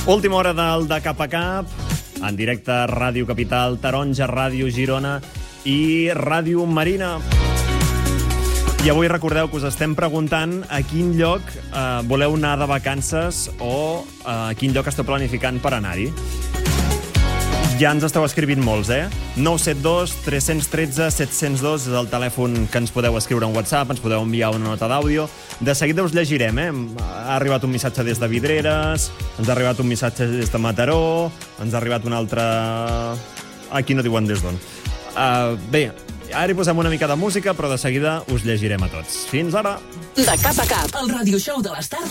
Última hora del De Cap a Cap, en directe a Ràdio Capital, Taronja, Ràdio Girona i Ràdio Marina. I avui recordeu que us estem preguntant a quin lloc voleu anar de vacances o a quin lloc esteu planificant per anar-hi. Ja ens esteu escrivint molts, 972 313 702 és el telèfon que ens podeu escriure en WhatsApp, ens podeu enviar una nota d'àudio. De seguida us llegirem, Ha arribat un missatge des de Vidreres, ens ha arribat un missatge des de Mataró, ens ha arribat un altre... Aquí no diuen des d'on. Bé, ara hi posem una mica de música, però de seguida us llegirem a tots. Fins ara! De Cap a Cap, el radioshow de les tardes.